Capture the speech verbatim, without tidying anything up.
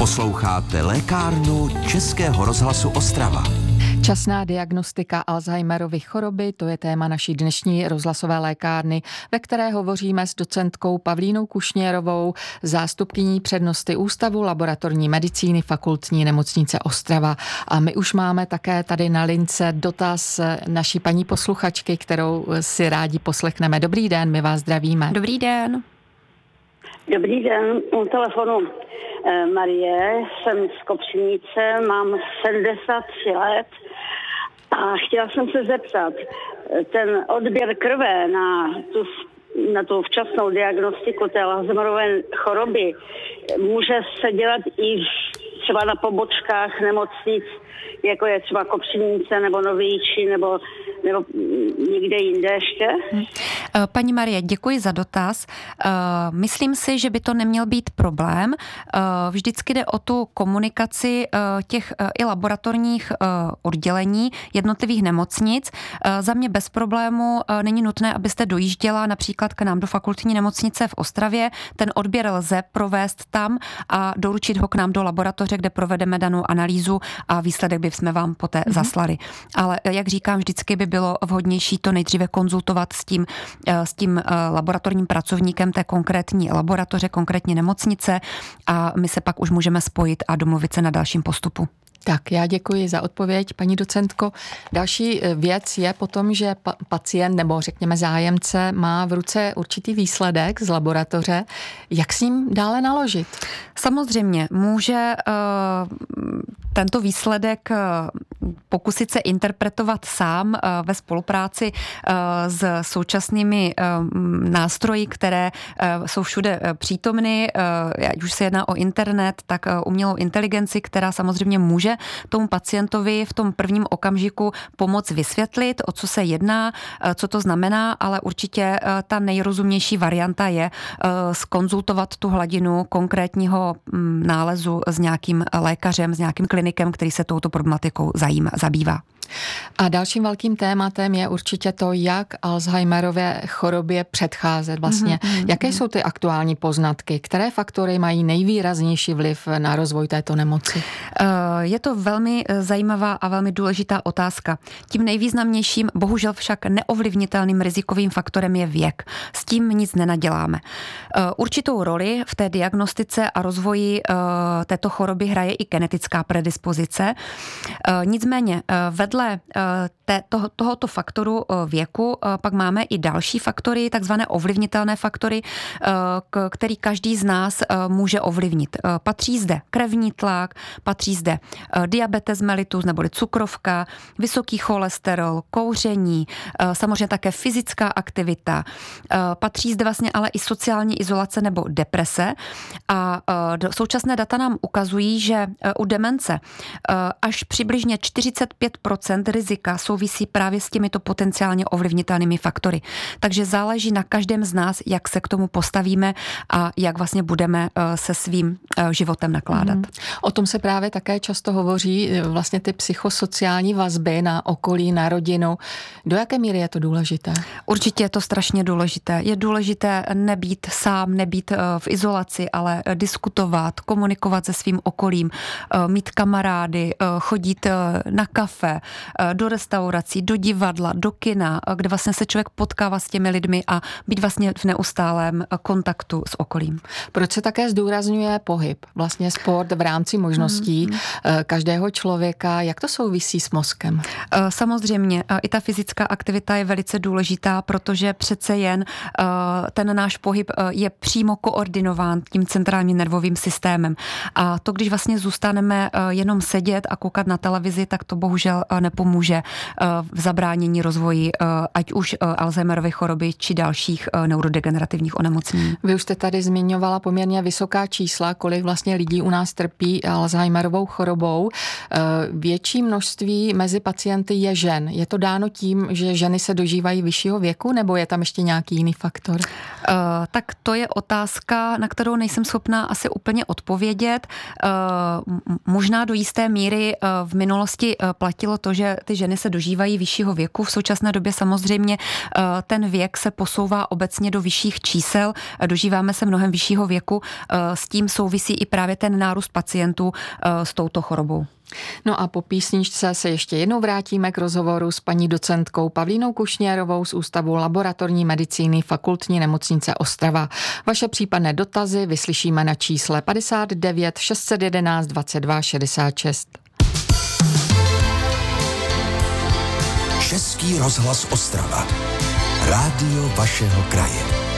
Posloucháte lékárnu Českého rozhlasu Ostrava. Časná diagnostika Alzheimerovy choroby, to je téma naší dnešní rozhlasové lékárny, ve které hovoříme s docentkou Pavlínou Kušněrovou, zástupkyní přednosty Ústavu laboratorní medicíny Fakultní nemocnice Ostrava. A my už máme také tady na lince dotaz naší paní posluchačky, kterou si rádi poslechneme. Dobrý den, my vás zdravíme. Dobrý den. Dobrý den, u telefonu Marie, jsem z Kopřivnice, mám sedmdesát tři let a chtěla jsem se zeptat, ten odběr krve na tu, na tu včasnou diagnostiku té Alzheimerové choroby může se dělat i třeba na pobočkách nemocnic, jako je třeba Kopřivnice nebo Nový Jičín nebo, nebo někde jinde ještě? Paní Marie, děkuji za dotaz. Myslím si, že by to neměl být problém. Vždycky jde o tu komunikaci těch i laboratorních oddělení jednotlivých nemocnic. Za mě bez problému není nutné, abyste dojížděla například k nám do fakultní nemocnice v Ostravě. Ten odběr lze provést tam a doručit ho k nám do laboratoře, kde provedeme danou analýzu a výsledek by jsme vám poté mm-hmm. zaslali. Ale jak říkám, vždycky by bylo vhodnější to nejdříve konzultovat s tím, s tím laboratorním pracovníkem té konkrétní laboratoře, konkrétní nemocnice a my se pak už můžeme spojit a domluvit se na dalším postupu. Tak, já děkuji za odpověď, paní docentko. Další věc je potom, že pa- pacient nebo řekněme zájemce má v ruce určitý výsledek z laboratoře. Jak s ním dále naložit? Samozřejmě může uh, tento výsledek uh, pokusit se interpretovat sám uh, ve spolupráci uh, s současnými uh, nástroji, které uh, jsou všude uh, přítomny, uh, ať už se jedná o internet, tak uh, umělou inteligenci, která samozřejmě může tomu pacientovi v tom prvním okamžiku pomoct vysvětlit, o co se jedná, co to znamená, ale určitě ta nejrozumnější varianta je zkonzultovat tu hladinu konkrétního nálezu s nějakým lékařem, s nějakým klinikem, který se touto problematikou zajímá, zabývá. A dalším velkým tématem je určitě to, jak Alzheimerové chorobě předcházet vlastně. Mm-hmm. Jaké jsou ty aktuální poznatky? Které faktory mají nejvýraznější vliv na rozvoj této nemoci? Je to velmi zajímavá a velmi důležitá otázka. Tím nejvýznamnějším, bohužel však neovlivnitelným rizikovým faktorem je věk. S tím nic nenaděláme. Určitou roli v té diagnostice a rozvoji této choroby hraje i genetická predispozice. Nicméně vedle Té, toho, tohoto faktoru věku pak máme i další faktory, takzvané ovlivnitelné faktory, který každý z nás může ovlivnit. Patří zde krevní tlak, patří zde diabetes mellitus neboli cukrovka, vysoký cholesterol, kouření, samozřejmě také fyzická aktivita. Patří zde vlastně ale i sociální izolace nebo deprese a současné data nám ukazují, že u demence až přibližně čtyřicet pět procent rizika souvisí právě s těmito potenciálně ovlivnitelnými faktory. Takže záleží na každém z nás, jak se k tomu postavíme a jak vlastně budeme se svým životem nakládat. Mm. O tom se právě také často hovoří, vlastně ty psychosociální vazby na okolí, na rodinu. Do jaké míry je to důležité? Určitě je to strašně důležité. Je důležité nebýt sám, nebýt v izolaci, ale diskutovat, komunikovat se svým okolím, mít kamarády, chodit na kafe, do restaurací, do divadla, do kina, kde vlastně se člověk potkává s těmi lidmi a být vlastně v neustálém kontaktu s okolím. Proč se také zdůrazňuje pohyb? Vlastně sport v rámci možností hmm. každého člověka. Jak to souvisí s mozkem? Samozřejmě. I ta fyzická aktivita je velice důležitá, protože přece jen ten náš pohyb je přímo koordinován tím centrálním nervovým systémem. A to, když vlastně zůstaneme jenom sedět a koukat na televizi, tak to bohužel nepomůže v zabránění rozvoji ať už Alzheimerovy choroby či dalších neurodegenerativních onemocnění. Vy už jste tady zmiňovala poměrně vysoká čísla, kolik vlastně lidí u nás trpí Alzheimerovou chorobou. Větší množství mezi pacienty je žen. Je to dáno tím, že ženy se dožívají vyššího věku, nebo je tam ještě nějaký jiný faktor? Tak to je otázka, na kterou nejsem schopná asi úplně odpovědět. Možná do jisté míry v minulosti platilo to, že ty ženy se dožívají vyššího věku. V současné době samozřejmě ten věk se posouvá obecně do vyšších čísel. Dožíváme se mnohem vyššího věku. S tím souvisí i právě ten nárůst pacientů s touto chorobou. No a po písničce se ještě jednou vrátíme k rozhovoru s paní docentkou Pavlínou Kušněrovou z Ústavu laboratorní medicíny Fakultní nemocnice Ostrava. Vaše případné dotazy vyslyšíme na čísle padesát devět šest set jedenáct dvacet dva šedesát šest. Český rozhlas Ostrava. Rádio vašeho kraje.